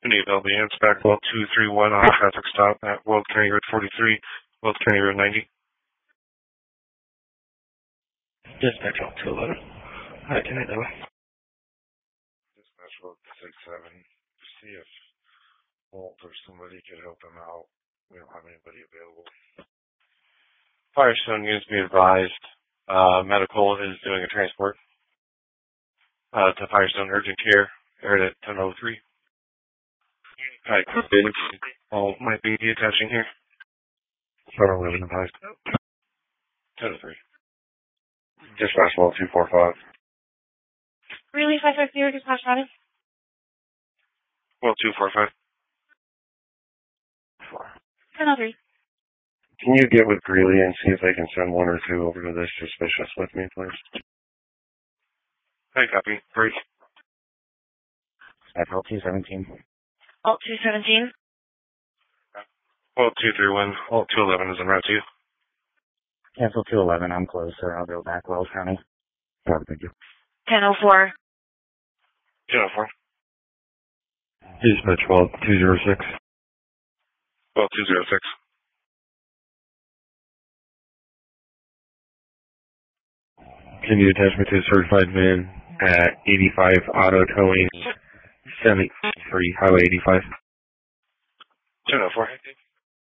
Need LBM, Spackwell 231 on traffic stop at World County Road 43, World County Road 90. Dispatch 211. Hi, can I do it? Dispatch 67. See if Walt or somebody could help him out. We don't have anybody available. Firestone needs to be advised. Medical is doing a transport to Firestone Urgent Care, aired at 10:03. Alright, all might be detaching here. Sorry, we haven't advised. 10:03. Dispatch 245. Really, 550 dispatch routing? 245. 10:03. Can you get with Greeley and see if they can send one or two over to this suspicious with me, please? Hey, copy. Break. Dispatch 217. 217. 231. 211 is en route to you. Cancel 211. I'm closed, sir. I'll go back Wells County. Alright, thank you. 10:04. 10:04. Dispatch 206. 206. Can you attach me to a certified van at 85 Auto Towing 73 Highway 85? 10:04.